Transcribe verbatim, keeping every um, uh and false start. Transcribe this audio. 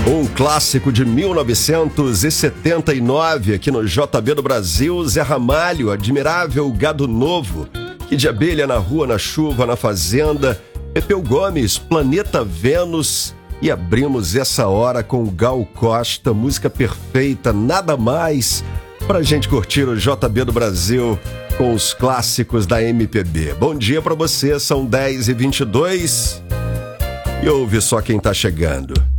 Um clássico de mil novecentos e setenta e nove aqui no J B do Brasil, Zé Ramalho, Admirável Gado Novo, Que de Abelha na Rua, na Chuva, na Fazenda, Pepeu Gomes, Planeta Vênus, e abrimos essa hora com Gal Costa, música perfeita, nada mais, pra gente curtir o J B do Brasil com os clássicos da M P B. Bom dia pra você, são dez e vinte e dois e ouve só quem tá chegando.